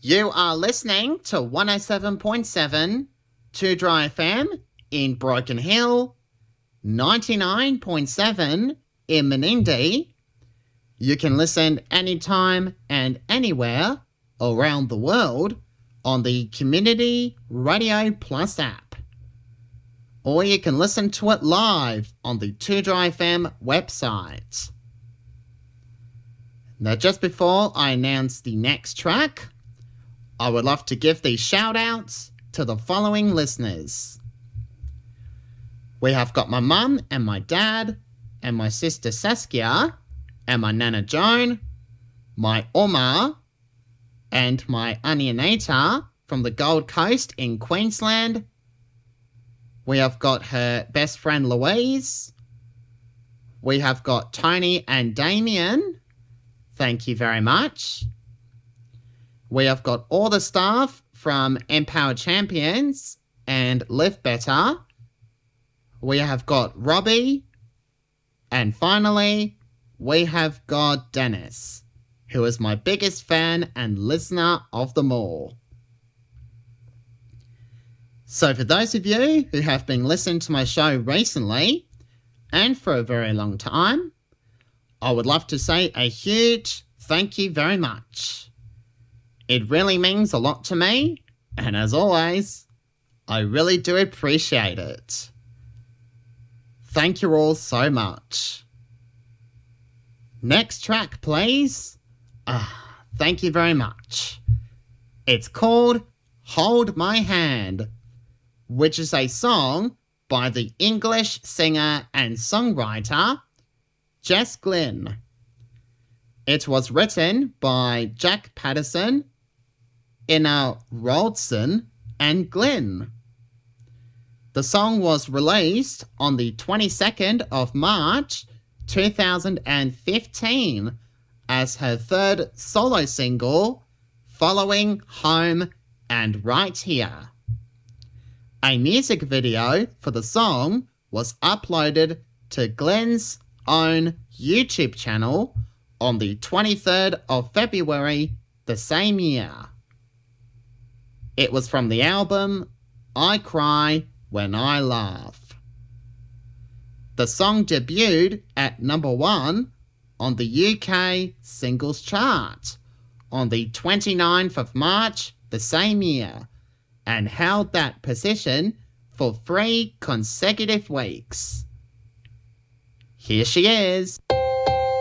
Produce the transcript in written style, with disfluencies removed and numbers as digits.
You are listening to 107.7 2 Dry FM in Broken Hill, 99.7 in Menindee. You can listen anytime and anywhere around the world on the Community Radio Plus app. Or you can listen to it live on the 2 Dry FM website. Now, just before I announce the next track, I would love to give these shout-outs to the following listeners. We have got my mum and my dad, and my sister Saskia, and my Nana Joan, my Oma, and my Onianita from the Gold Coast in Queensland. We have got her best friend Louise. We have got Tony and Damien. Thank you very much. We have got all the staff from Empower Champions and Live Better. We have got Robbie. And finally, we have got Dennis, who is my biggest fan and listener of them all. So for those of you who have been listening to my show recently, and for a very long time, I would love to say a huge thank you very much. It really means a lot to me, and as always, I really do appreciate it. Thank you all so much. Next track, please. Thank you very much. It's called Hold My Hand, which is a song by the English singer and songwriter Jess Glynne. It was written by Jack Patterson, Ina Roldson, and Glynne. The song was released on the 22nd of March 2015 as her third solo single following Home and Right Here. A music video for the song was uploaded to Glynne's own YouTube channel on the 23rd of February the same year. It was from the album I Cry When I Laugh. The song debuted at number 1 on the UK singles chart on the 29th of March the same year and held that position for 3 consecutive weeks. Here she is.